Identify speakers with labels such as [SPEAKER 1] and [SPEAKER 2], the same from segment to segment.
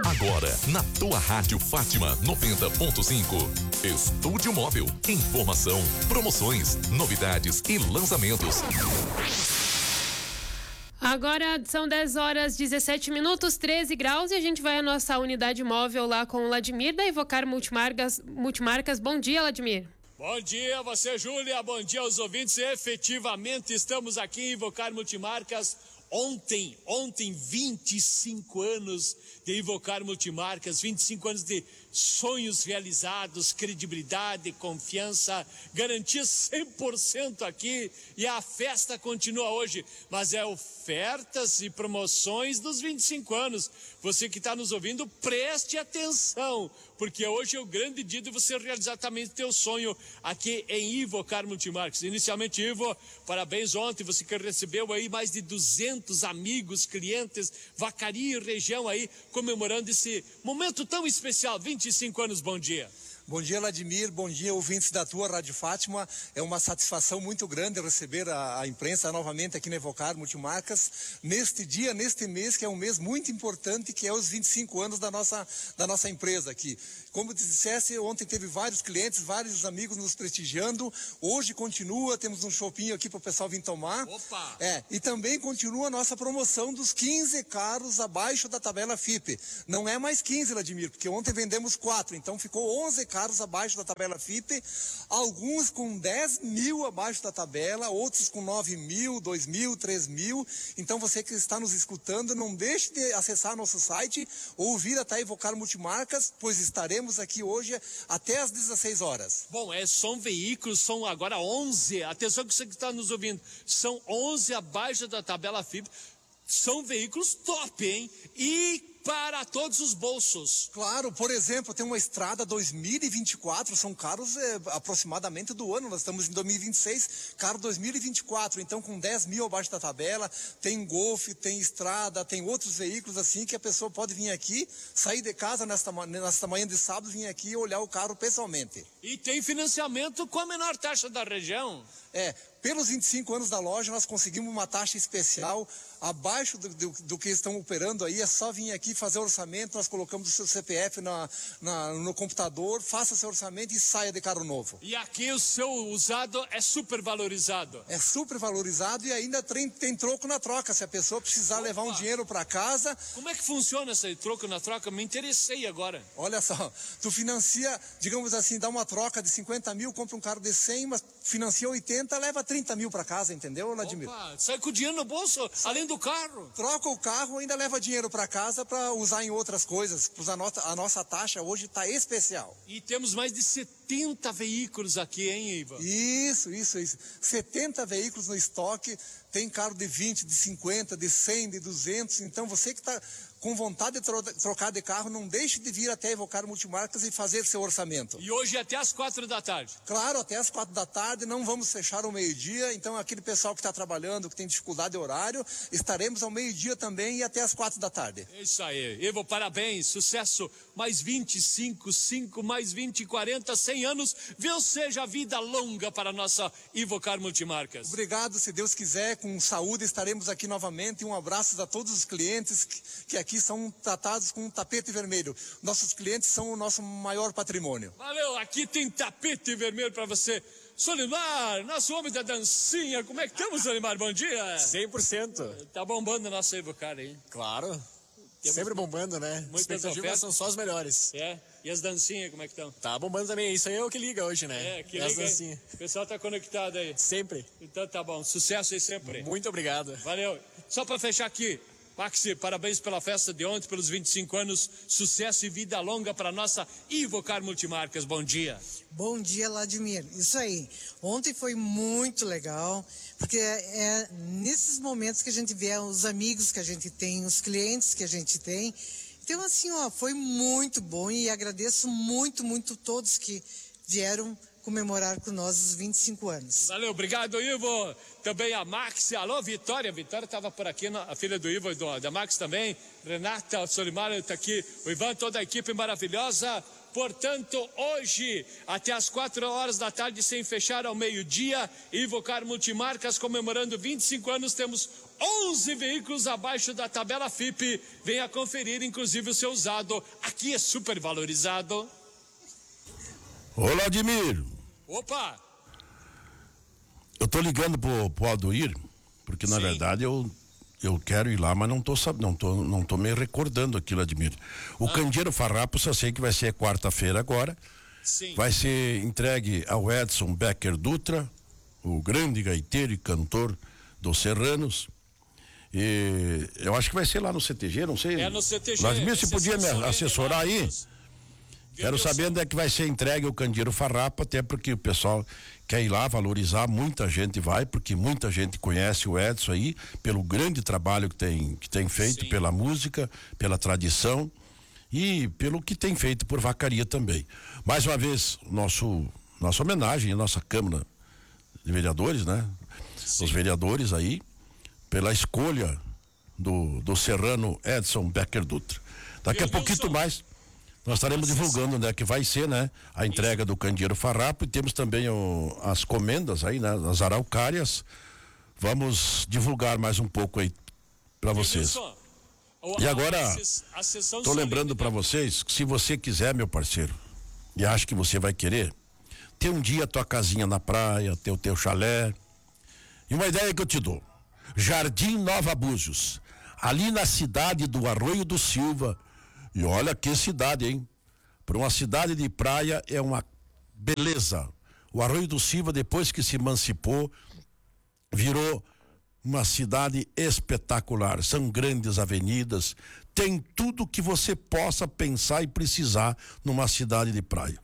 [SPEAKER 1] Agora, na tua Rádio Fátima 90.5. Estúdio Móvel. Informação, promoções, novidades e lançamentos.
[SPEAKER 2] Agora são 10 horas 17 minutos, 13 graus, e a gente vai à nossa unidade móvel lá com o Ladimir da Evocar Multimarcas. Bom dia, Ladimir.
[SPEAKER 3] Bom dia, você, Júlia. Bom dia aos ouvintes. Efetivamente, estamos aqui em Evocar Multimarcas. Ontem, 25 anos de Evocar Multimarcas, 25 anos de sonhos realizados, credibilidade, confiança, garantia 100% aqui, e a festa continua hoje, mas é ofertas e promoções dos 25 anos. Você que está nos ouvindo, preste atenção, porque hoje é o grande dia de você realizar também o teu sonho aqui em Evocar Multimarcas. Inicialmente, Ivo, parabéns ontem, você que recebeu aí mais de 200 amigos, clientes, Vacaria e região aí, comemorando esse momento tão especial, 25 anos, bom dia.
[SPEAKER 4] Bom dia, Ladimir, bom dia, ouvintes da tua Rádio Fátima. É uma satisfação muito grande receber a imprensa novamente aqui na Evocar Multimarcas, neste dia, neste mês, que é um mês muito importante, que é os 25 anos da nossa empresa aqui. Como dissesse, ontem teve vários clientes, vários amigos nos prestigiando, hoje continua, temos um chopinho aqui para o pessoal vir tomar.
[SPEAKER 3] Opa!
[SPEAKER 4] E também continua a nossa promoção dos 15 carros abaixo da tabela FIPE. Não é mais 15, Ladimir, porque ontem vendemos 4, então ficou 11 carros abaixo da tabela FIPE, alguns com 10 mil abaixo da tabela, outros com 9 mil, 2 mil, 3 mil. Então você que está nos escutando, não deixe de acessar nosso site ou vir até Evocar Multimarcas, pois estaremos aqui hoje até às 16 horas.
[SPEAKER 3] Bom, são veículos, são agora 11, atenção que você que está nos ouvindo, são 11 abaixo da tabela FIPE, são veículos top, hein? E para todos os bolsos.
[SPEAKER 4] Claro, por exemplo, tem uma Estrada 2024, são carros aproximadamente do ano, nós estamos em 2026, carro 2024, então com 10 mil abaixo da tabela, tem Golf, tem Estrada, tem outros veículos assim que a pessoa pode vir aqui, sair de casa nesta manhã de sábado, vir aqui e olhar o carro pessoalmente.
[SPEAKER 3] E tem financiamento com a menor taxa da região.
[SPEAKER 4] Pelos 25 anos da loja, nós conseguimos uma taxa especial abaixo do que estão operando aí. É só vir aqui fazer o orçamento, nós colocamos o seu CPF no computador, faça seu orçamento e saia de carro novo.
[SPEAKER 3] E aqui o seu usado é super valorizado.
[SPEAKER 4] É super valorizado e ainda tem troco na troca, se a pessoa precisar levar um dinheiro para casa.
[SPEAKER 3] Como é que funciona esse troco na troca? Me interessei agora.
[SPEAKER 4] Olha só, tu financia, digamos assim, dá uma troca de 50 mil, compra um carro de 100, mas financia 80, leva 30 mil para casa, entendeu, Vladimir?
[SPEAKER 3] Opa, sai com o dinheiro no bolso, além do carro.
[SPEAKER 4] Troca o carro, ainda leva dinheiro para casa para usar em outras coisas. A nossa taxa hoje está especial.
[SPEAKER 3] E temos mais de 70 veículos aqui, hein, Iva?
[SPEAKER 4] Isso. 70 veículos no estoque, tem carro de 20, de 50, de 100, de 200. Então você que está com vontade de trocar de carro, não deixe de vir até Evocar Multimarcas e fazer seu orçamento.
[SPEAKER 3] E hoje até às 4 da tarde?
[SPEAKER 4] Claro, até às 4 da tarde, não vamos fechar ao meio-dia, então aquele pessoal que está trabalhando, que tem dificuldade de horário, estaremos ao meio-dia também e até às 4 da tarde.
[SPEAKER 3] É isso aí, Ivo, parabéns, sucesso, mais 25, 5, mais 20, 40, 100 anos, Deus seja vida longa para a nossa Evocar Multimarcas.
[SPEAKER 4] Obrigado, se Deus quiser, com saúde estaremos aqui novamente, e um abraço a todos os clientes que aqui são tratados com um tapete vermelho. Nossos clientes são o nosso maior patrimônio.
[SPEAKER 3] Valeu, aqui tem tapete vermelho para você. Solimar, nosso homem da dancinha, como é que estamos, Solimar? Bom dia.
[SPEAKER 5] 100%.
[SPEAKER 3] Tá bombando a nossa Evocar aí.
[SPEAKER 5] Claro. Sempre bombando, né? As expectativas são só as melhores.
[SPEAKER 3] E as dancinhas, como é que estão?
[SPEAKER 5] Tá bombando também, isso aí é o que liga hoje, né?
[SPEAKER 3] Que liga, as dancinhas. O pessoal tá conectado aí.
[SPEAKER 5] Sempre.
[SPEAKER 3] Então tá bom, sucesso aí sempre.
[SPEAKER 5] Muito obrigado.
[SPEAKER 3] Valeu. Só para fechar aqui, Maxi, parabéns pela festa de ontem, pelos 25 anos, sucesso e vida longa para nossa Evocar Multimarcas. Bom dia.
[SPEAKER 6] Bom dia, Ladimir. Isso aí. Ontem foi muito legal, porque é nesses momentos que a gente vê os amigos que a gente tem, os clientes que a gente tem. Então, assim, foi muito bom e agradeço muito todos que vieram comemorar com nós os 25 anos.
[SPEAKER 3] Valeu, obrigado, Ivo. Também a Max, alô, Vitória. Vitória estava por aqui, a filha do Ivo e da Max também. Renata, Solimar está aqui. O Ivan, toda a equipe maravilhosa. Portanto, hoje, até às 4 horas da tarde, sem fechar ao meio-dia, Evocar Multimarcas comemorando 25 anos, temos 11 veículos abaixo da tabela FIPE. Venha conferir, inclusive, o seu usado. Aqui é super valorizado.
[SPEAKER 7] Olá, Admir.
[SPEAKER 3] Opa!
[SPEAKER 7] Eu tô ligando pro Aldoir, porque na verdade eu quero ir lá, mas não tô me recordando aquilo, Admir. O Candeeiro Farrapo, só sei que vai ser quarta-feira agora.
[SPEAKER 3] Sim.
[SPEAKER 7] Vai ser entregue ao Edson Becker Dutra, o grande gaiteiro e cantor dos Serranos. E eu acho que vai ser lá no CTG, não sei.
[SPEAKER 3] É no CTG.
[SPEAKER 7] Vladimir, se podia me assessorar aí? Quero saber onde é que vai ser entregue o Candeeiro Farrapo, até porque o pessoal quer ir lá valorizar, muita gente vai, porque muita gente conhece o Edson aí, pelo grande trabalho que tem feito, sim, pela música, pela tradição e pelo que tem feito por Vacaria também. Mais uma vez, nossa homenagem à nossa Câmara de Vereadores, né? Sim. Os vereadores aí, pela escolha do serrano Edson Becker Dutra. Daqui a pouquinho mais nós estaremos divulgando, né, que vai ser, né, a entrega do Candeeiro Farrapo, e temos também as comendas aí, né, as araucárias. Vamos divulgar mais um pouco aí para vocês. E agora, tô lembrando para vocês que se você quiser, meu parceiro, e acho que você vai querer, ter um dia a tua casinha na praia, ter o teu chalé, e uma ideia que eu te dou: Jardim Nova Búzios, ali na cidade do Arroio do Silva. E olha que cidade, hein? Para uma cidade de praia é uma beleza. O Arroio do Silva, depois que se emancipou, virou uma cidade espetacular. São grandes avenidas, tem tudo que você possa pensar e precisar numa cidade de praia.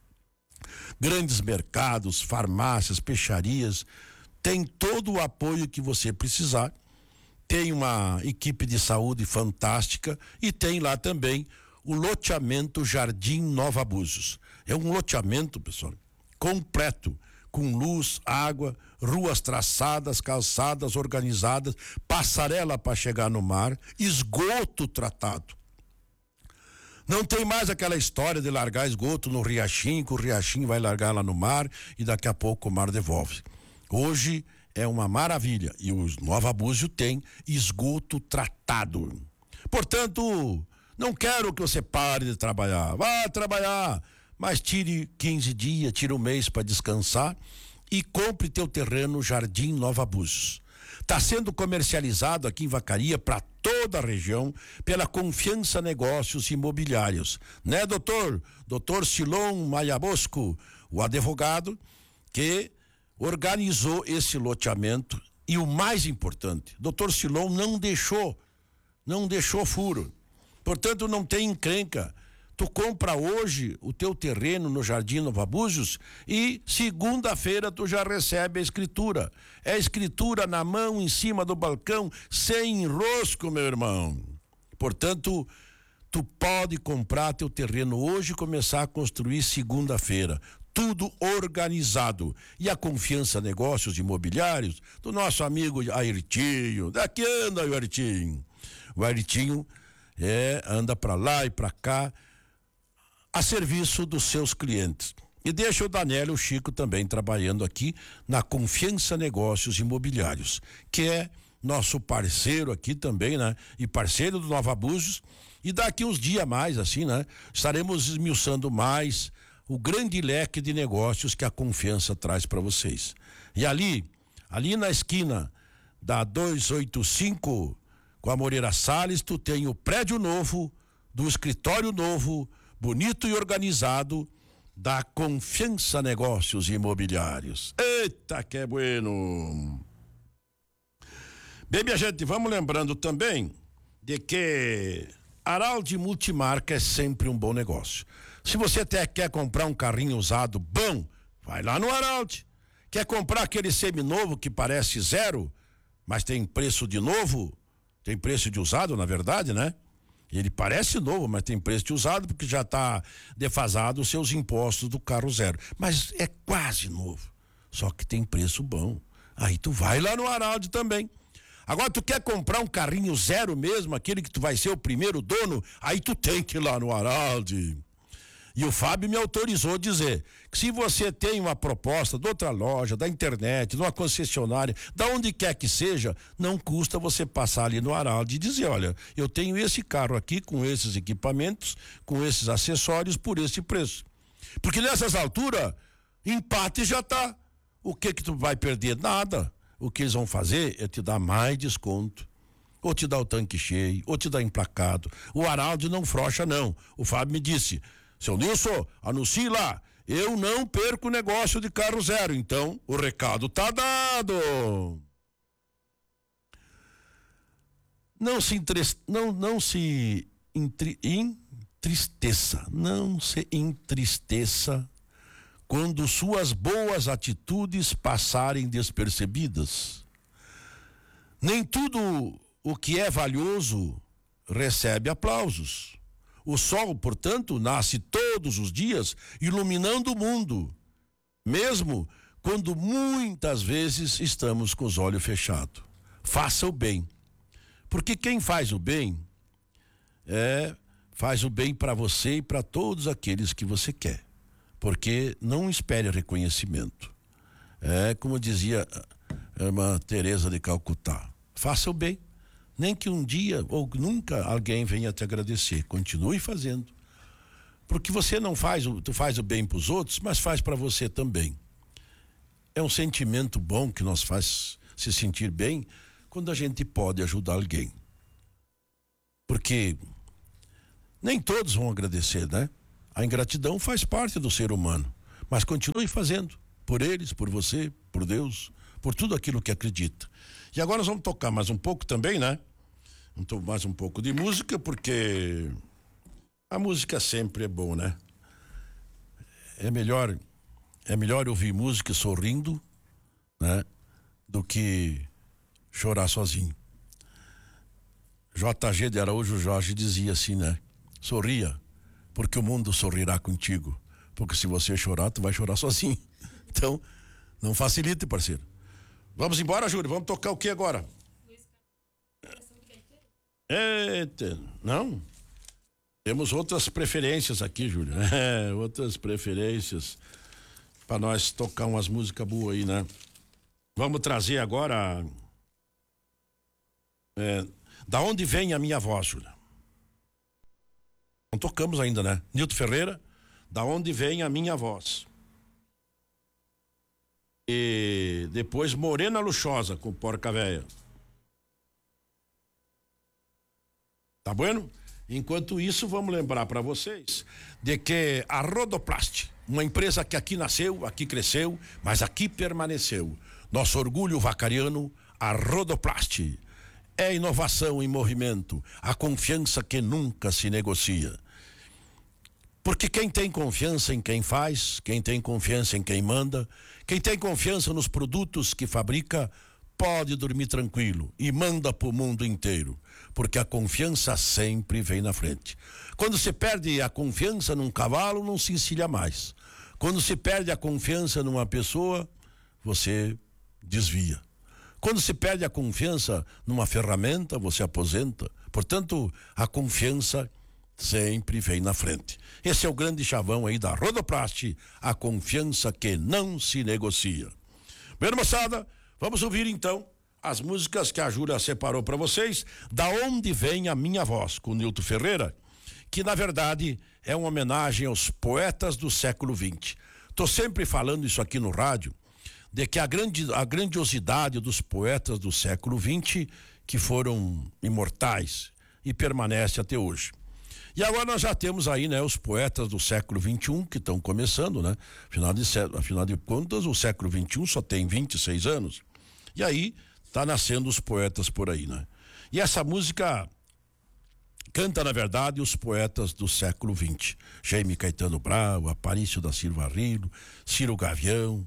[SPEAKER 7] Grandes mercados, farmácias, peixarias, tem todo o apoio que você precisar. Tem uma equipe de saúde fantástica e tem lá também o loteamento Jardim Nova Búzios. É um loteamento, pessoal, completo, com luz, água, ruas traçadas, calçadas organizadas, passarela para chegar no mar, esgoto tratado. Não tem mais aquela história de largar esgoto no riachinho, que o riachinho vai largar lá no mar e daqui a pouco o mar devolve. Hoje é uma maravilha e o Nova Búzios tem esgoto tratado. Portanto, não quero que você pare de trabalhar. Vá trabalhar, mas tire 15 dias, tire um mês para descansar e compre teu terreno Jardim Nova Búzios. Está sendo comercializado aqui em Vacaria para toda a região pela Confiança Negócios Imobiliários, né, doutor? Doutor Silon Maia Bosco, o advogado que organizou esse loteamento. E o mais importante, doutor Silon não deixou furo. Portanto, não tem encrenca. Tu compra hoje o teu terreno no Jardim Nova Búzios e segunda-feira tu já recebe a escritura. É escritura na mão, em cima do balcão, sem enrosco, meu irmão. Portanto, tu pode comprar teu terreno hoje e começar a construir segunda-feira. Tudo organizado. E a Confiança Negócios Imobiliários do nosso amigo Airtinho. Daqui anda o Airtinho. O Airtinho anda para lá e para cá a serviço dos seus clientes. E deixa o Daniel e o Chico também trabalhando aqui na Confiança Negócios Imobiliários, que é nosso parceiro aqui também, né? E parceiro do Nova Búzios. E daqui uns dias mais, assim, né? Estaremos esmiuçando mais o grande leque de negócios que a Confiança traz para vocês. E ali na esquina da 285 com a Moreira Salles, tu tem o prédio novo, do escritório novo, bonito e organizado, da Confiança Negócios Imobiliários. Eita, que bueno! Bem, minha gente, vamos lembrando também de que Araldi Multimarca é sempre um bom negócio. Se você até quer comprar um carrinho usado bom, vai lá no Araldi. Quer comprar aquele seminovo que parece zero, mas tem preço de novo? Tem preço de usado, na verdade, né? Ele parece novo, mas tem preço de usado porque já está defasado os seus impostos do carro zero. Mas é quase novo, só que tem preço bom. Aí tu vai lá no Araldi também. Agora tu quer comprar um carrinho zero mesmo, aquele que tu vai ser o primeiro dono, aí tu tem que ir lá no Araldi. E o Fábio me autorizou a dizer que se você tem uma proposta de outra loja, da internet, de uma concessionária, da onde quer que seja, não custa você passar ali no Araldo e dizer, olha, eu tenho esse carro aqui com esses equipamentos, com esses acessórios por esse preço. Porque nessas alturas, empate já tá. O que tu vai perder? Nada. O que eles vão fazer é te dar mais desconto. Ou te dar o tanque cheio, ou te dar emplacado. O Araldo não frouxa, não. O Fábio me disse, seu Nilson, anuncie lá. Eu não perco o negócio de carro zero. Então, o recado tá dado. Não se entristeça quando suas boas atitudes passarem despercebidas. Nem tudo o que é valioso recebe aplausos. O sol, portanto, nasce todos os dias iluminando o mundo, mesmo quando muitas vezes estamos com os olhos fechados. Faça o bem, porque quem faz o bem faz o bem para você e para todos aqueles que você quer, porque não espere reconhecimento. É como dizia a irmã Teresa de Calcutá, faça o bem. Nem que um dia ou nunca alguém venha te agradecer. Continue fazendo. Porque você não faz, tu faz o bem para os outros, mas faz para você também. É um sentimento bom que nos faz se sentir bem quando a gente pode ajudar alguém. Porque nem todos vão agradecer, né? A ingratidão faz parte do ser humano. Mas continue fazendo. Por eles, por você, por Deus, por tudo aquilo que acredita. E agora nós vamos tocar mais um pouco também, né? Mais um pouco de música, porque a música sempre é bom, né? É melhor ouvir música sorrindo, né? Do que chorar sozinho. JG de Araújo Jorge dizia assim, né? Sorria, porque o mundo sorrirá contigo. Porque se você chorar, tu vai chorar sozinho. Então, não facilite, parceiro. Vamos embora, Júlio? Vamos tocar o que agora? Eita, não? Temos outras preferências aqui, Júlio. Outras preferências para nós tocar umas músicas boas aí, né? Vamos trazer agora Da Onde Vem a Minha Voz, Júlio. Não tocamos ainda, né? Nilton Ferreira, Da Onde Vem a Minha Voz. E depois Morena Luxosa com Porca Véia. Tá bueno? Enquanto isso, vamos lembrar para vocês de que a Rodoplast, uma empresa que aqui nasceu, aqui cresceu, mas aqui permaneceu. Nosso orgulho vacariano, a Rodoplast. É inovação em movimento, a confiança que nunca se negocia. Porque quem tem confiança em quem faz, quem tem confiança em quem manda, quem tem confiança nos produtos que fabrica, pode dormir tranquilo e manda pro mundo inteiro. Porque a confiança sempre vem na frente. Quando se perde a confiança num cavalo, não se encilha mais. Quando se perde a confiança numa pessoa, você desvia. Quando se perde a confiança numa ferramenta, você aposenta. Portanto, a confiança sempre vem na frente. Esse é o grande chavão aí da Rodoplast, a confiança que não se negocia. Bem, moçada, vamos ouvir então as músicas que a Júlia separou para vocês, Da Onde Vem a Minha Voz, com Nilton Ferreira, que na verdade é uma homenagem aos poetas do século XX. Tô sempre falando isso aqui no rádio, de que a grandiosidade dos poetas do século XX que foram imortais e permanece até hoje. E agora nós já temos aí, né, os poetas do século XXI que estão começando, né? Afinal de contas, o século XXI só tem 26 anos. E aí tá nascendo os poetas por aí, né? E essa música canta, na verdade, os poetas do século XX. Jaime Caetano Brau, Aparício da Silva Rilo, Ciro Gavião,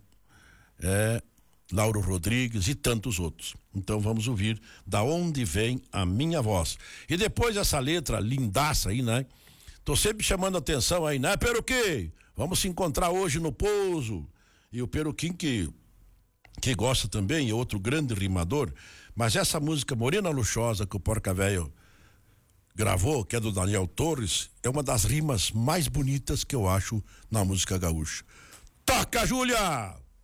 [SPEAKER 7] Lauro Rodrigues e tantos outros. Então vamos ouvir Da Onde Vem a Minha Voz. E depois essa letra lindaça aí, né? Tô sempre chamando a atenção aí, né, Peruquim? Vamos se encontrar hoje no Pouso. E o Peruquim que gosta também, é outro grande rimador, mas essa música Morena Luxosa que o Porca Véio gravou, que é do Daniel Torres, é uma das rimas mais bonitas que eu acho na música gaúcha. Toca, Júlia!